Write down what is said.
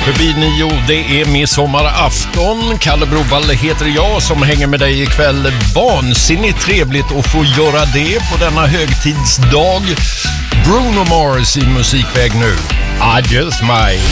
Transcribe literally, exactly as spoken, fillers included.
Förbi nio, det är midsommarafton. Kalle Broball heter jag som hänger med dig ikväll. Vansinnigt trevligt att få göra det på denna högtidsdag. Bruno Mars i musikväg nu. I just might.